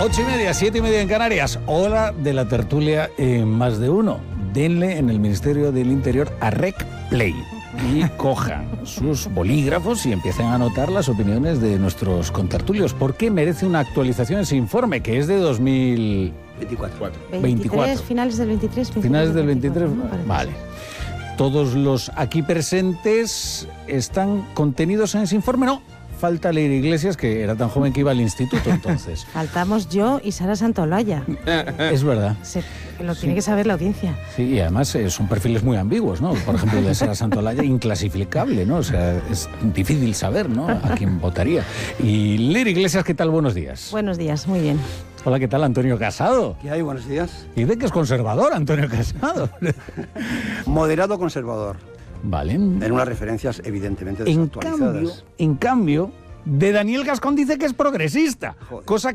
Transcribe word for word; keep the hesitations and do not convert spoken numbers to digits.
Ocho y media, siete y media en Canarias. Hora de la tertulia en Más de Uno. Denle en el Ministerio del Interior a Rec Play y cojan sus bolígrafos y empiecen a anotar las opiniones de nuestros contertulios. ¿Por qué merece una actualización ese informe, que es de dos mil veinticuatro? veintitrés, finales del veintitrés. Finales del veintitrés, ¿no? Vale. ¿Todos los aquí presentes están contenidos en ese informe? No. Falta Leire Iglesias, que era tan joven que iba al instituto entonces. Faltamos yo y Sara Santolaya. Es verdad. Se, lo tiene Sí. que saber la audiencia. Sí, y además eh, son perfiles muy ambiguos, ¿no? Por ejemplo, el de Sara Santolaya, inclasificable, ¿no? O sea, es difícil saber, ¿no? A quién votaría. Y Leire Iglesias, ¿qué tal? Buenos días. Buenos días, muy bien. Hola, ¿qué tal? Antonio Casado. ¿Qué hay? Buenos días. Y de que es conservador, Antonio Casado. Moderado conservador. Vale. En unas referencias evidentemente En desactualizadas. cambio, en cambio, de Daniel Gascón dice que es progresista, Joder. cosa